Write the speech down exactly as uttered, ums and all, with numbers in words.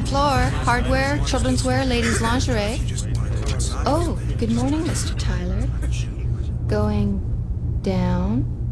floor. Hardware, children's wear, ladies' lingerie. Oh, good morning, Mister Tyler. Going down.